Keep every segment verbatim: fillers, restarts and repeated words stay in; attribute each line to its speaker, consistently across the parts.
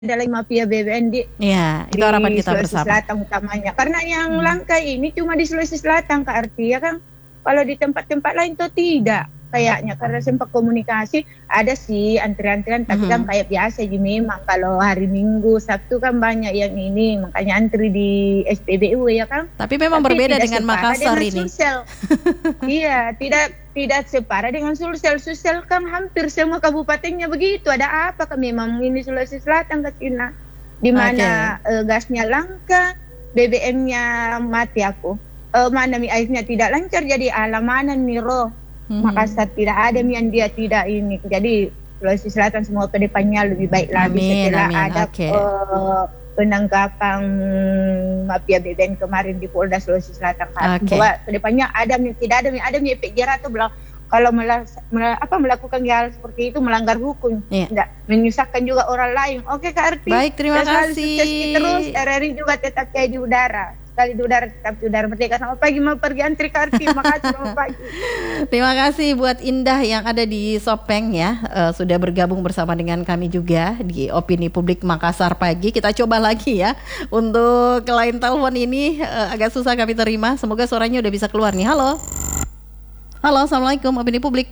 Speaker 1: adalah mafia B B M di
Speaker 2: Iya, itu
Speaker 1: di
Speaker 2: harapan kita
Speaker 1: Sulawesi
Speaker 2: bersama.
Speaker 1: Selatan utamanya. Karena yang
Speaker 2: Hmm.
Speaker 1: langka ini cuma di Sulawesi Selatan, Kak Arti, ya kan? Kalau di tempat-tempat lain tuh tidak kayaknya, karena sempat komunikasi ada sih antrian-antrian, tapi kan
Speaker 2: Mhm.
Speaker 1: kayak biasa aja memang. Kalau hari Minggu, Sabtu kan banyak yang ini, makanya antri di S P B U ya kan.
Speaker 2: Tapi memang
Speaker 1: Tapi
Speaker 2: berbeda
Speaker 1: tidak
Speaker 2: dengan
Speaker 1: separah
Speaker 2: Makassar
Speaker 1: dengan
Speaker 2: ini.
Speaker 1: Sulsel. Iya, tidak tidak separah dengan Sulsel. Sulsel kan hampir semua kabupatennya begitu. Ada apa kan memang ini Sulawesi Selatan ke Cina, di mana eh, gasnya langka, B B M-nya mati aku. Eh, mana mi airnya tidak lancar, jadi alamanan nih roh.
Speaker 2: Mhm.
Speaker 1: Makassar tidak ada mi yang dia tidak ini. Jadi Sulawesi Selatan semua ke depannya lebih baik lagi
Speaker 2: Amin,
Speaker 1: setelah
Speaker 2: amin.
Speaker 1: ada
Speaker 2: Oke.
Speaker 1: eh, penangkapan mafia B B M kemarin di Polda Sulawesi Selatan.
Speaker 2: Oke.
Speaker 1: Bahwa kedepannya ada mi tidak ada mi ada mi efek jerah tuh bilang kalau mela, mela, apa melakukan hal seperti itu melanggar hukum,
Speaker 2: Iya.
Speaker 1: tidak menyusahkan juga orang lain. Oke Kak Arti.
Speaker 2: Baik, terima
Speaker 1: Selalu
Speaker 2: kasih.
Speaker 1: sukses terus. R R I juga tetap kayak di udara. Sekali di udara tetap di udara. Merdeka selamat pagi, mau pergi antri Kak Arti. Makasih, selamat pagi.
Speaker 2: Terima kasih buat Indah yang ada di Sopeng ya, eh, sudah bergabung bersama dengan kami juga di Opini Publik Makassar Pagi. Kita coba lagi ya untuk line telepon ini, eh, agak susah kami terima. Semoga suaranya udah bisa keluar nih. Halo, halo, assalamualaikum Opini Publik.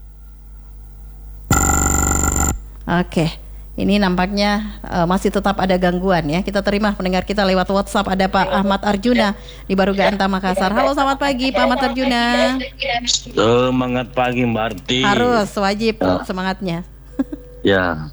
Speaker 2: Oke, ini nampaknya eh, masih tetap ada gangguan ya. Kita terima pendengar kita lewat WhatsApp. Ada Pak Ahmad Arjuna di Baruga Anta Makassar. Halo, selamat pagi Pak Ahmad Arjuna.
Speaker 3: Semangat pagi Mbak Arti.
Speaker 2: Harus wajib
Speaker 3: Ya.
Speaker 2: semangatnya.
Speaker 3: Ya.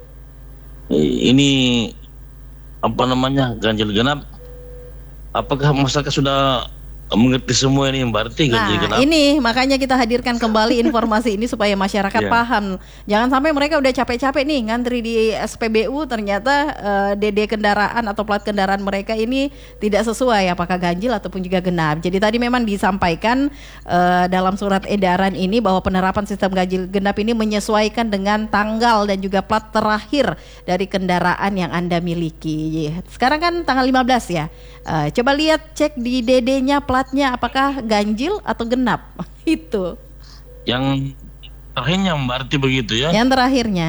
Speaker 3: Ini apa namanya ganjil genap? Apakah masyarakat sudah mengerti semua ini Mbak Arti ganjil
Speaker 2: Nah,
Speaker 3: genap?
Speaker 2: ini makanya kita hadirkan kembali informasi ini supaya masyarakat
Speaker 3: Ya.
Speaker 2: paham. Jangan sampai mereka udah capek-capek nih ngantri di S P B U, ternyata eh, D D kendaraan atau plat kendaraan mereka ini tidak sesuai apakah ganjil ataupun juga genap. Jadi tadi memang disampaikan eh, dalam surat edaran ini bahwa penerapan sistem ganjil genap ini menyesuaikan dengan tanggal dan juga plat terakhir dari kendaraan yang Anda miliki. Sekarang kan tanggal lima belas ya. Eh, coba lihat cek di D D-nya platnya apakah ganjil atau genap. Itu.
Speaker 3: Yang terakhirnya Mbak Arti begitu ya?
Speaker 2: Yang terakhirnya.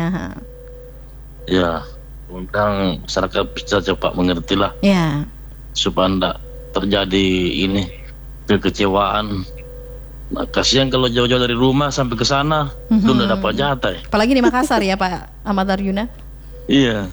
Speaker 3: Ya. Undang masyarakat bisa cepat mengerti lah
Speaker 2: Ya.
Speaker 3: supaya tidak terjadi ini kekecewaan. Nah, kasihan kalau jauh-jauh dari rumah sampai ke sana
Speaker 2: Mhm.
Speaker 3: itu udah dapat jatah.
Speaker 2: Apalagi di Makassar ya Pak Ahmad Arjuna.
Speaker 3: Iya.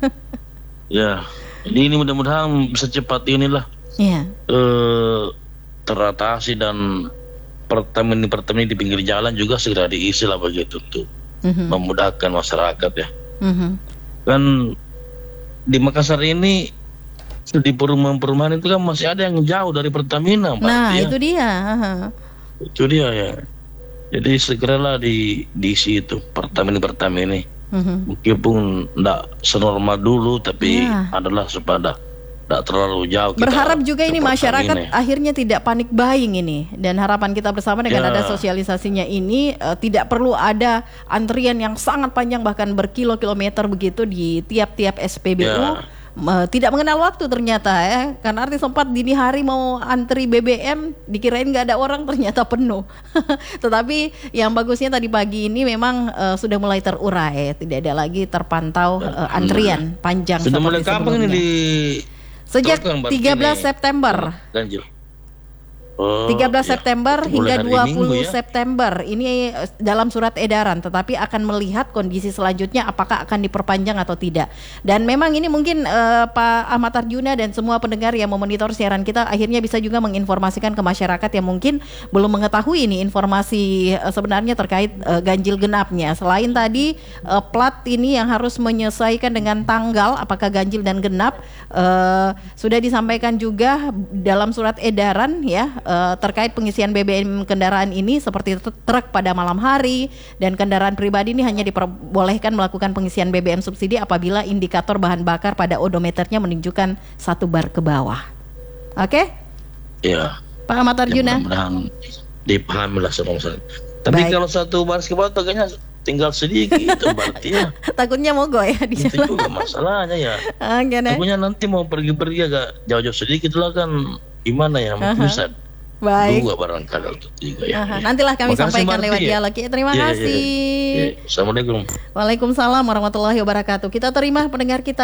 Speaker 3: Ya. Jadi ini mudah-mudahan bisa cepat inilah
Speaker 2: Iya.
Speaker 3: eh, teratasi dan pertamina-pertamina di pinggir jalan juga segera diisi lah begitu untuk
Speaker 2: Mhm.
Speaker 3: memudahkan masyarakat ya.
Speaker 2: Mhm.
Speaker 3: Kan di Makassar ini di perumahan-perumahan itu kan masih ada yang jauh dari Pertamina, Mbak.
Speaker 2: Nah,
Speaker 3: ya.
Speaker 2: itu dia. Aha.
Speaker 3: Itu dia ya. Jadi segeralah di diisi itu Pertamina-Pertamina ini.
Speaker 2: Mhm.
Speaker 3: Meskipun tidak senormal dulu, tapi
Speaker 2: Ya.
Speaker 3: adalah supaya tidak terlalu jauh. kita
Speaker 2: Berharap juga
Speaker 3: ke
Speaker 2: ini
Speaker 3: Pertamina.
Speaker 2: masyarakat akhirnya tidak panik buying ini, dan harapan kita bersama dengan
Speaker 3: Ya.
Speaker 2: ada sosialisasinya ini eh, tidak perlu ada antrian yang sangat panjang bahkan berkilo-kilometer begitu di tiap-tiap S P B U.
Speaker 3: Ya.
Speaker 2: Eh, tidak mengenal waktu ternyata ya, karena arti sempat dini hari mau antri B B M dikirain nggak ada orang, ternyata penuh. Tetapi yang bagusnya tadi pagi ini memang eh, sudah mulai terurai, tidak ada lagi terpantau eh, antrian panjang
Speaker 3: Sudah mulai
Speaker 2: seperti
Speaker 3: kapan ini
Speaker 2: sebelumnya.
Speaker 3: di
Speaker 2: Sejak
Speaker 3: Terus kan berarti
Speaker 2: tiga belas
Speaker 3: ini
Speaker 2: September.
Speaker 3: ganjil? Oh,
Speaker 2: tiga belas
Speaker 3: ya.
Speaker 2: September
Speaker 3: Mulai
Speaker 2: hingga
Speaker 3: hari
Speaker 2: dua puluh
Speaker 3: Minggu ya?
Speaker 2: September. Ini eh, dalam surat edaran, tetapi akan melihat kondisi selanjutnya apakah akan diperpanjang atau tidak. Dan memang ini mungkin eh, Pak Ahmad Arjuna dan semua pendengar yang memonitor siaran kita akhirnya bisa juga menginformasikan ke masyarakat yang mungkin belum mengetahui ini informasi eh, sebenarnya terkait eh, ganjil genapnya. Selain tadi eh, plat ini yang harus menyesuaikan dengan tanggal apakah ganjil dan genap, eh, sudah disampaikan juga dalam surat edaran ya, eh, terkait pengisian B B M kendaraan ini seperti truk pada malam hari, dan kendaraan pribadi ini hanya diperbolehkan melakukan pengisian B B M subsidi apabila indikator bahan bakar pada odometernya menunjukkan satu bar ke bawah. Oke,
Speaker 3: Ya.
Speaker 2: Pak Ahmad Arjuna.
Speaker 3: Ya, mudah-mudahan dipahami lah sama masyarakat. Tapi
Speaker 2: Baik.
Speaker 3: kalau satu baris ke bawah kayaknya tinggal sedikit itu berarti ya.
Speaker 2: Takutnya mogok ya di
Speaker 3: Itu
Speaker 2: jalan.
Speaker 3: juga masalahnya ya.
Speaker 2: Oke deh.
Speaker 3: Takutnya nanti mau pergi-pergi agak jauh-jauh sedikit lah kan gimana ya, mungkin
Speaker 2: Aha.
Speaker 3: bisa
Speaker 2: Baik.
Speaker 3: dua barangkali untuk tiga ya.
Speaker 2: Aha,
Speaker 3: Ya.
Speaker 2: nantilah kami
Speaker 3: Makasih,
Speaker 2: sampaikan
Speaker 3: Mbak
Speaker 2: lewat
Speaker 3: Arti, ya.
Speaker 2: dialog ya. Terima
Speaker 3: Ya, ya, ya.
Speaker 2: kasih.
Speaker 3: Ya, Assalamualaikum.
Speaker 2: Waalaikumsalam warahmatullahi wabarakatuh. Kita terima pendengar kita